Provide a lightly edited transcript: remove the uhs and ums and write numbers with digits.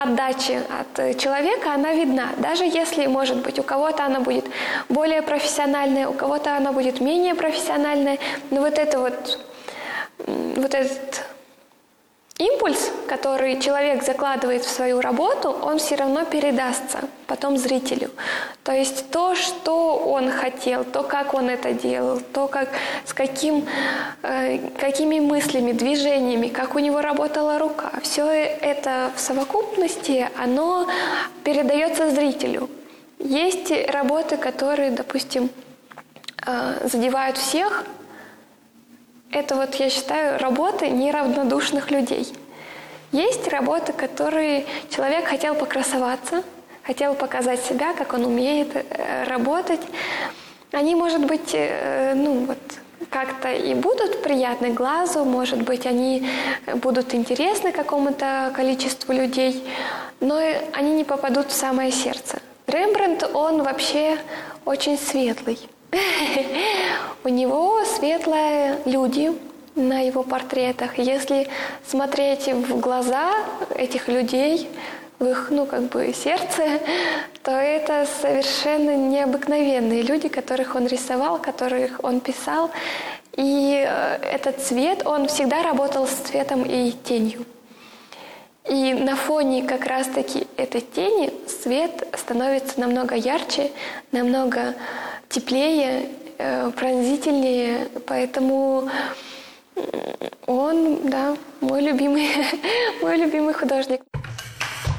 отдачи от человека, она видна. Даже если, может быть, у кого-то она будет более профессиональная, у кого-то она будет менее профессиональная, но вот этот импульс, который человек закладывает в свою работу, он все равно передастся потом зрителю. То есть то, что он хотел, то, как он это делал, то, какими мыслями, движениями, как у него работала рука, все это в совокупности, оно передается зрителю. Есть работы, которые, допустим, задевают всех. Это вот, я считаю, работы неравнодушных людей. Есть работы, которые человек хотел покрасоваться, хотел показать себя, как он умеет работать. Они, может быть, как-то и будут приятны глазу, может быть, они будут интересны какому-то количеству людей, но они не попадут в самое сердце. Рембрандт, он вообще очень светлый. У него светлые люди на его портретах. Если смотреть в глаза этих людей, в их, сердце, то это совершенно необыкновенные люди, которых он рисовал, которых он писал. И этот цвет, он всегда работал с цветом и тенью. И на фоне как раз-таки этой тени свет становится намного ярче, намного теплее, пронзительнее. Поэтому он, да, мой любимый художник.